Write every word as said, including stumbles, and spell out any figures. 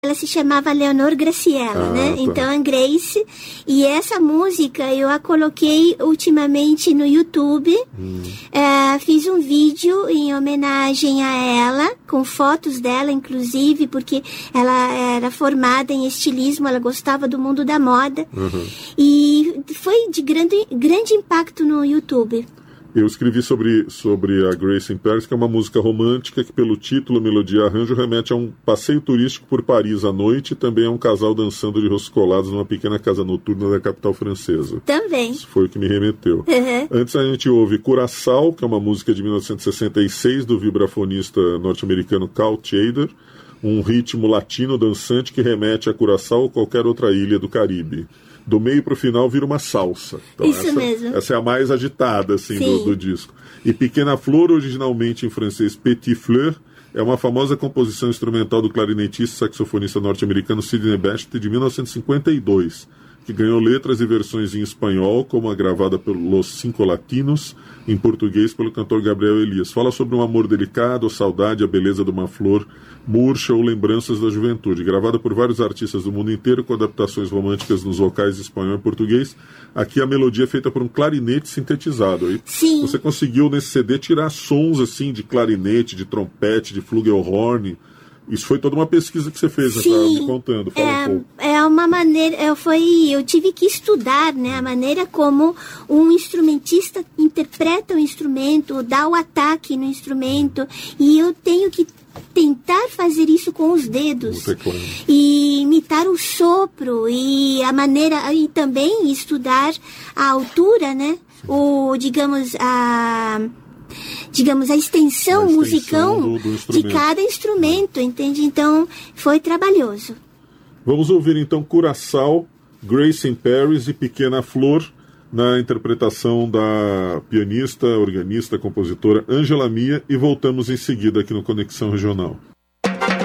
Ela se chamava Leonor Graciela, ah, né? Tá. Então, a Grace. E essa música eu a coloquei ultimamente no YouTube. Hum. É, fiz um vídeo em homenagem a ela, com fotos dela, inclusive, porque ela era formada em estilismo, ela gostava do mundo da moda. Uhum. E foi de grande, grande impacto no YouTube. Eu escrevi sobre, sobre a Grace in Paris, que é uma música romântica que, pelo título, melodia e arranjo, remete a um passeio turístico por Paris à noite e também a um casal dançando de rostos colados numa pequena casa noturna da capital francesa. Também. Isso foi o que me remeteu. Uhum. Antes a gente ouve Curaçao, que é uma música de mil novecentos e sessenta e seis do vibrafonista norte-americano Carl Tjader, um ritmo latino dançante que remete a Curaçao ou qualquer outra ilha do Caribe. Do meio para o final vira uma salsa. Então, Isso essa, mesmo. Essa é a mais agitada assim, do, do disco. E Pequena Flor, originalmente em francês Petit Fleur, é uma famosa composição instrumental do clarinetista e saxofonista norte-americano Sidney Bechet de mil novecentos e cinquenta e dois, que ganhou letras e versões em espanhol, como a gravada pelos Cinco Latinos, em português pelo cantor Gabriel Elias. Fala sobre um amor delicado, a saudade, a beleza de uma flor murcha ou lembranças da juventude. Gravada por vários artistas do mundo inteiro, com adaptações românticas nos vocais de espanhol e português. Aqui a melodia é feita por um clarinete sintetizado. Aí Sim. Você conseguiu nesse C D tirar sons assim de clarinete, de trompete, de flugelhorn. Isso foi toda uma pesquisa que você fez, né? Tava me contando. Fala é, um pouco. É uma maneira, eu, foi, eu tive que estudar, né, a maneira como um instrumentista interpreta o instrumento, dá o ataque no instrumento, e eu tenho que tentar fazer isso com os dedos e imitar o sopro e a maneira, e também estudar a altura, né, o, digamos, a... digamos, a extensão, a extensão musical do, do de cada instrumento, entende? Então, foi trabalhoso. Vamos ouvir, então, Curaçao, Grace in Paris e Pequena Flor, na interpretação da pianista, organista, compositora Ângela Mia, e voltamos em seguida aqui no Conexão Regional.